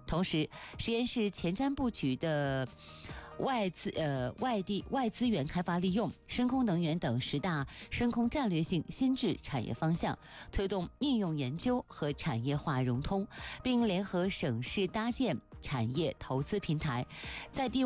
同时，实验室前瞻布局的外地外资源开发利用、深空能源等10大深空战略性新质产业方向，推动应用研究和产业化融通，并联合省市搭建产业投资平台，在地